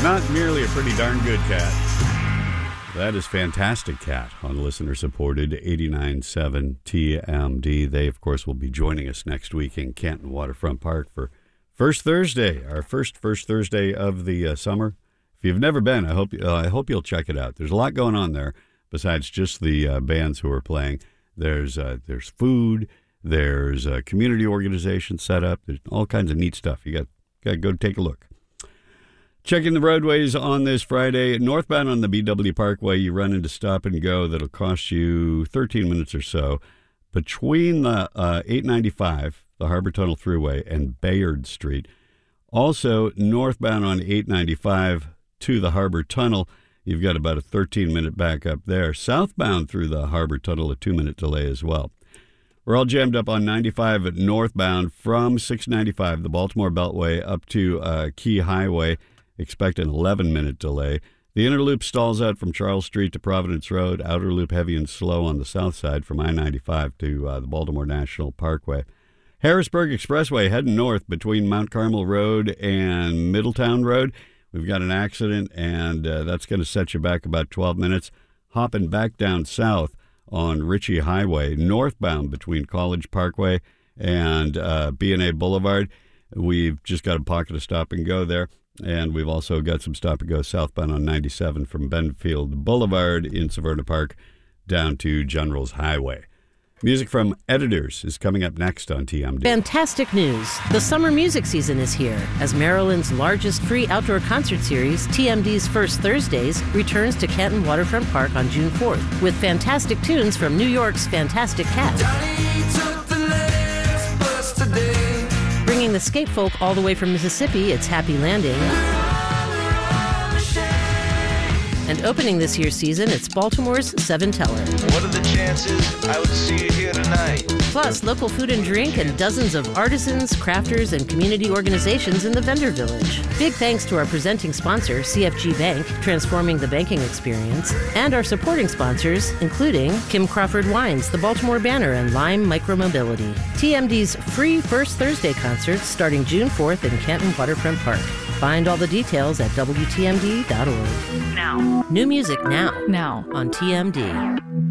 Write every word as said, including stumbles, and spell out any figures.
Not merely a pretty darn good cat. That is Fantastic Cat on listener-supported eighty-nine point seven T M D. They, of course, will be joining us next week in Canton Waterfront Park for First Thursday, our first First Thursday of the uh, summer. If you've never been, I hope uh, I hope you'll check it out. There's a lot going on there besides just the uh, bands who are playing. There's uh, there's food. There's a community organization set up. There's all kinds of neat stuff. You got got to go take a look. Checking the roadways on this Friday. Northbound on the B W Parkway, you run into stop and go that'll cost you thirteen minutes or so. Between the uh, eight ninety-five, the Harbor Tunnel Thruway, and Bayard Street. Also, northbound on eight ninety-five to the Harbor Tunnel, you've got about a thirteen-minute backup there. Southbound through the Harbor Tunnel, a two-minute delay as well. We're all jammed up on ninety-five at northbound from six ninety-five, the Baltimore Beltway, up to uh, Key Highway. Expect an eleven-minute delay. The inner loop stalls out from Charles Street to Providence Road. Outer loop heavy and slow on the south side from I ninety-five to uh, the Baltimore National Parkway. Harrisburg Expressway heading north between Mount Carmel Road and Middletown Road. We've got an accident, and uh, that's going to set you back about twelve minutes. Hopping back down south on Ritchie Highway, northbound between College Parkway and uh, B and A Boulevard. We've just got a pocket of stop and go there. And we've also got some stop and go southbound on ninety-seven from Benfield Boulevard in Severna Park down to Generals Highway. Music from Editors is coming up next on T M D. Fantastic news. The summer music season is here as Maryland's largest free outdoor concert series, T M D's First Thursdays, returns to Canton Waterfront Park on June fourth with fantastic tunes from New York's Fantastic Cat. Bringing the skate folk all the way from Mississippi, it's Happy Landing. And opening this year's season, it's Baltimore's Seven Teller. What are the chances I would see you here tonight? Plus, local food and drink and dozens of artisans, crafters, and community organizations in the vendor village. Big thanks to our presenting sponsor, C F G Bank, transforming the banking experience, and our supporting sponsors, including Kim Crawford Wines, the Baltimore Banner, and Lime Micromobility. T M D's free First Thursday concerts starting June fourth in Canton Waterfront Park. Find all the details at W T M D dot org. Now. New music now. Now. On T M D.